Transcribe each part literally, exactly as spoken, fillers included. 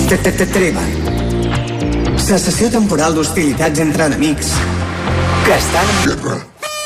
Treva. Cessació temporal d'hostilitats entre enemics que estan en guerra.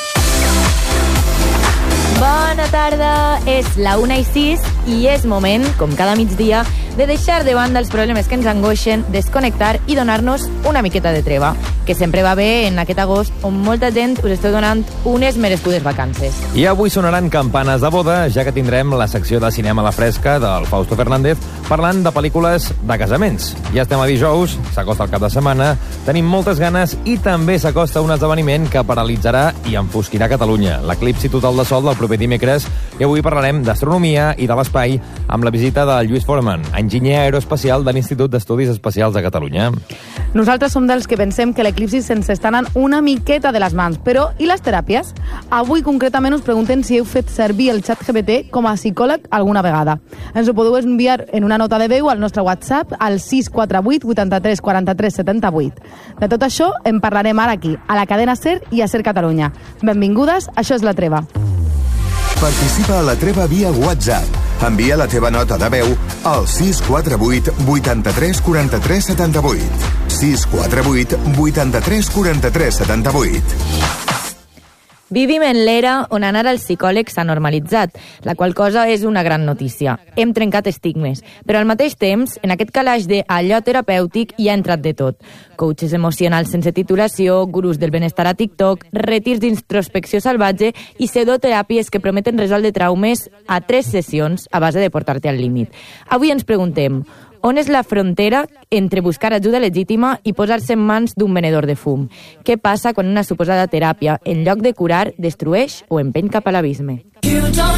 Bona tarda, és la una i sis i és moment, com cada migdia, de deixar de banda els problemes que ens angoixen, desconnectar i donar-nos una miqueta de treva, que sempre va bé en aquest agost on molta gent us esteu donant unes merescudes vacances. I avui sonaran campanes de boda, ja que tindrem la secció de cinema a la fresca del Fausto Fernández parlant de pel·lícules de casaments. Ja estem a dijous, s'acosta el cap de setmana, tenim moltes ganes i també s'acosta un esdeveniment que paralitzarà i enfosquirà Catalunya, l'eclipsi total de sol del proper dimecres, i avui parlarem d'astronomia i de l'espai amb la visita de Lluís Forman, enginyer aeroespacial de l'Institut d'Estudis Espacials de Catalunya. Nosaltres som dels que pensem que l'eclipsi se'ns està anant una miqueta de les mans, però i les teràpies? Avui concretament us preguntem si heu fet servir el xat G P T com a psicòleg alguna vegada. Ens ho podeu enviar en una nota de veu al nostre WhatsApp al sis quatre vuit vuitanta-tres quaranta-tres setanta-vuit. De tot això en parlarem ara aquí, a la cadena SER i a SER Catalunya. Benvingudes, això és La Treva. Participa a La Treva via WhatsApp. Envia la teva nota de veu al sis quatre vuit vuitanta-tres quaranta-tres setanta-vuit. sis quatre vuit vuitanta-tres quaranta-tres setanta-vuit. Vivim en l'era on anar al psicòleg s'ha normalitzat, la qual cosa és una gran notícia. Hem trencat estigmes, però al mateix temps, en aquest calaix d'allò terapèutic hi ha entrat de tot. Coaches emocionals sense titulació, gurus del benestar a TikTok, retirs d'introspecció salvatge i pseudoteràpies que prometen resoldre traumes a tres sessions a base de portar-te al límit. Avui ens preguntem, on és la frontera entre buscar ajuda legítima i posar-se en mans d'un venedor de fum? Què passa quan una suposada teràpia, en lloc de curar, destrueix o empeny cap a l'abisme?